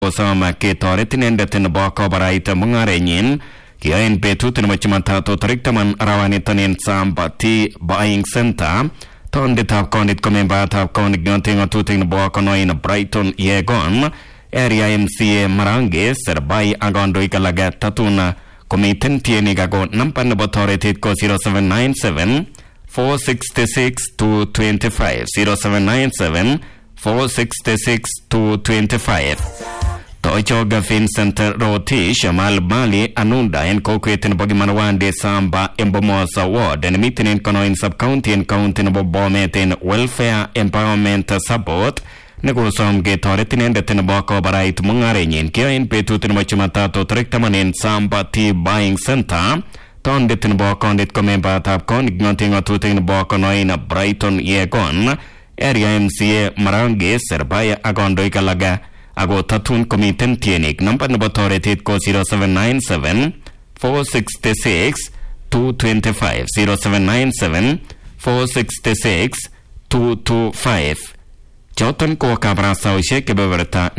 Osama ketoret inendet nebo kobarait mung'arenyin kiyoen betut nebo Jumatatu tarik 10 arawaniton Sambati Buying Center. Tondetab kondit ko membayatab kondit ng'ote ng'atutik nebo konoin Brighton Yegon, Area MCA Marange, Serbai ak kandoik alak tatun komiten tienik ako namba nebo toretet ko 0797 466 225 0797 466 225. Toichoga Vincent Rotich Mali Anunda en kokwet nebo Kimanawande Samba Embomosa Ward en miten en konoin sub-county en county nebo Bomet en Welfare Empowerment Support nekosom ketoret inendet nebo kobarait mung'arenyin kiyoen betut nebo Jumatatu tarik 10 en Sambati Buying Center. Tondet nebo kondit ko membayatab kondit ng'ote ng'atutik nebo konoin Brighton Yegon, Area MCA Marange, Serbaya ak kandoik alak ako tatun komiten tienik. Namba nebo toretet ko 0797 466 225 0797 466 225. Choton ko kabarastaoshek kebeberta